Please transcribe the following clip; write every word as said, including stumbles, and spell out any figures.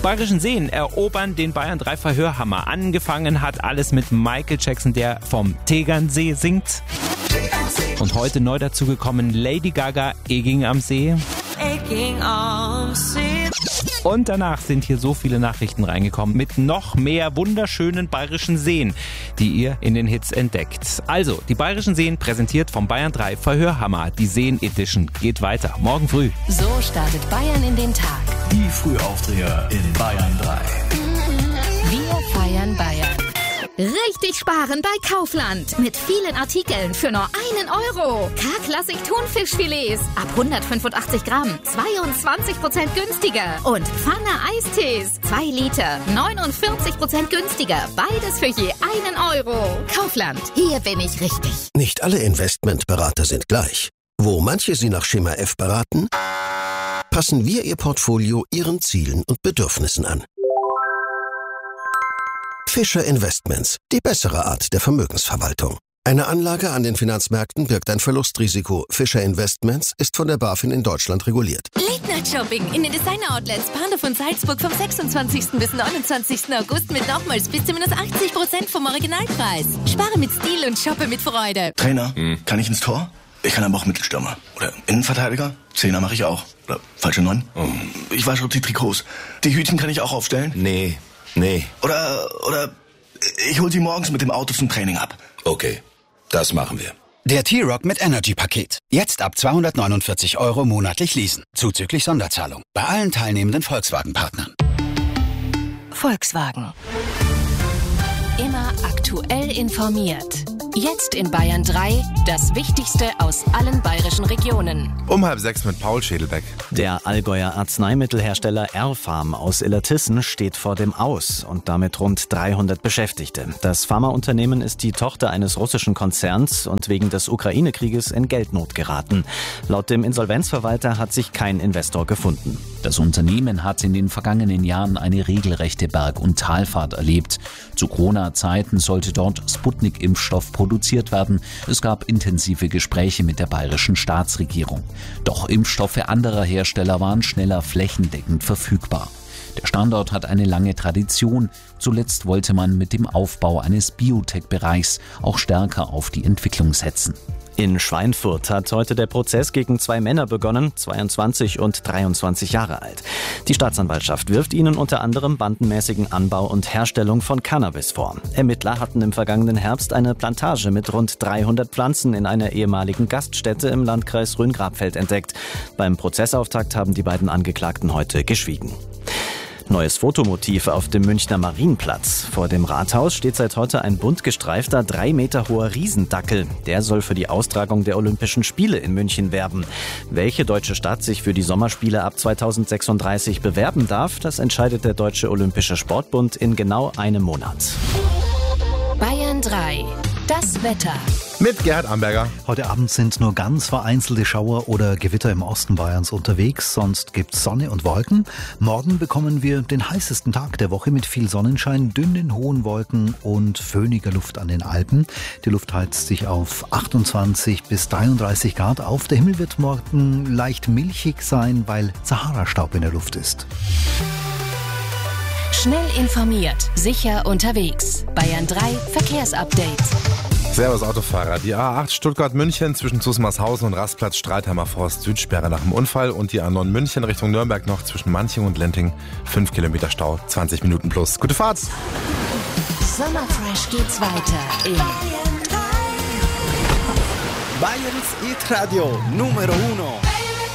Bayerischen Seen erobern den Bayern drei Verhörhammer. Angefangen hat alles mit Michael Jackson, der vom Tegernsee singt. Und heute neu dazugekommen Lady Gaga, Egging am See. Egging am See. Und danach sind hier so viele Nachrichten reingekommen mit noch mehr wunderschönen bayerischen Seen, die ihr in den Hits entdeckt. Also, die Bayerischen Seen präsentiert vom Bayern drei Verhörhammer. Die Seen Edition geht weiter. Morgen früh. So startet Bayern in den Tag. Die Frühaufdreher in Bayern drei. Wir feiern Bayern. Richtig sparen bei Kaufland. Mit vielen Artikeln für nur einen Euro. K-Klassik Thunfischfilets ab hundertfünfundachtzig Gramm. zweiundzwanzig Prozent günstiger. Und Pfanne Eistees. zwei Liter. neunundvierzig Prozent günstiger. Beides für je einen Euro. Kaufland. Hier bin ich richtig. Nicht alle Investmentberater sind gleich. Wo manche Sie nach Schema F beraten, passen wir Ihr Portfolio Ihren Zielen und Bedürfnissen an. Fischer Investments, die bessere Art der Vermögensverwaltung. Eine Anlage an den Finanzmärkten birgt ein Verlustrisiko. Fischer Investments ist von der BaFin in Deutschland reguliert. Late Night Shopping in den Designer-Outlets Panda von Salzburg vom sechsundzwanzigsten bis neunundzwanzigsten August mit nochmals bis zu minus achtzig Prozent vom Originalpreis. Spare mit Stil und shoppe mit Freude. Trainer, hm. kann ich ins Tor? Ich kann aber auch Mittelstürmer. Oder Innenverteidiger? Zehner mache ich auch. Oder falsche Neun? Oh. Ich wasche die Trikots. Die Hütchen kann ich auch aufstellen? Nee. Nee. Oder, oder ich hol sie morgens mit dem Auto zum Training ab. Okay, das machen wir. Der T-Rock mit Energy-Paket. Jetzt ab zweihundertneunundvierzig Euro monatlich leasen. Zuzüglich Sonderzahlung. Bei allen teilnehmenden Volkswagen-Partnern. Volkswagen. Immer aktuell informiert. Jetzt in Bayern drei, das Wichtigste aus allen bayerischen Regionen. Um halb sechs mit Paul Schädelbeck. Der Allgäuer Arzneimittelhersteller R-Pharm aus Illertissen steht vor dem Aus und damit rund dreihundert Beschäftigte. Das Pharmaunternehmen ist die Tochter eines russischen Konzerns und wegen des Ukraine-Krieges in Geldnot geraten. Laut dem Insolvenzverwalter hat sich kein Investor gefunden. Das Unternehmen hat in den vergangenen Jahren eine regelrechte Berg- und Talfahrt erlebt. Zu Corona-Zeiten sollte dort Sputnik-Impfstoff produziert werden. Es gab intensive Gespräche mit der bayerischen Staatsregierung. Doch Impfstoffe anderer Hersteller waren schneller flächendeckend verfügbar. Der Standort hat eine lange Tradition. Zuletzt wollte man mit dem Aufbau eines Biotech-Bereichs auch stärker auf die Entwicklung setzen. In Schweinfurt hat heute der Prozess gegen zwei Männer begonnen, zweiundzwanzig und dreiundzwanzig Jahre alt. Die Staatsanwaltschaft wirft ihnen unter anderem bandenmäßigen Anbau und Herstellung von Cannabis vor. Ermittler hatten im vergangenen Herbst eine Plantage mit rund dreihundert Pflanzen in einer ehemaligen Gaststätte im Landkreis Rhön-Grabfeld entdeckt. Beim Prozessauftakt haben die beiden Angeklagten heute geschwiegen. Neues Fotomotiv auf dem Münchner Marienplatz. Vor dem Rathaus steht seit heute ein bunt gestreifter, drei Meter hoher Riesendackel. Der soll für die Austragung der Olympischen Spiele in München werben. Welche deutsche Stadt sich für die Sommerspiele ab zweitausendsechsunddreißig bewerben darf, das entscheidet der Deutsche Olympische Sportbund in genau einem Monat. Bayern drei. Das Wetter. Mit Gerhard Amberger. Heute Abend sind nur ganz vereinzelte Schauer oder Gewitter im Osten Bayerns unterwegs, sonst gibt's Sonne und Wolken. Morgen bekommen wir den heißesten Tag der Woche mit viel Sonnenschein, dünnen hohen Wolken und föhniger Luft an den Alpen. Die Luft heizt sich auf achtundzwanzig bis dreiunddreißig Grad auf. Der Himmel wird morgen leicht milchig sein, weil Sahara-Staub in der Luft ist. Schnell informiert, sicher unterwegs. Bayern drei Verkehrsupdate. Servus Autofahrer. Die A acht Stuttgart-München zwischen Zusmarshausen und Rastplatz Streitheimer Forst Südsperre nach dem Unfall und die A neun München Richtung Nürnberg noch zwischen Manching und Lenting. fünf Kilometer Stau, zwanzig Minuten plus. Gute Fahrt! Sommerfresh geht's weiter in Bayerns Hit Radio Numero Uno.